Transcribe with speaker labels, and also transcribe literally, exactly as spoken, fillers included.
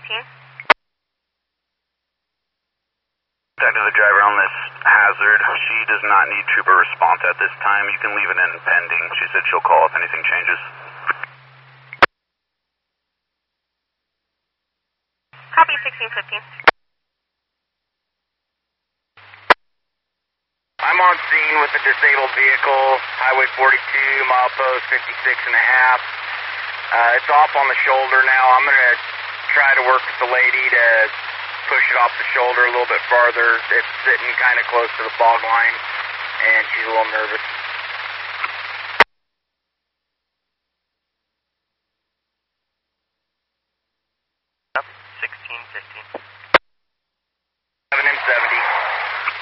Speaker 1: fifteen.
Speaker 2: Talk to the driver on this hazard. She does not need trooper response at this time. You can leave it in pending. She said she'll call if anything changes.
Speaker 1: Copy sixteen fifteen.
Speaker 3: I'm on scene with a disabled vehicle, Highway forty-two, milepost fifty-six and a half. Uh, it's off on the shoulder now. I'm going to try to work with the lady to push it off the shoulder a little bit farther. It's sitting kind of close to the fog line, and she's a little nervous.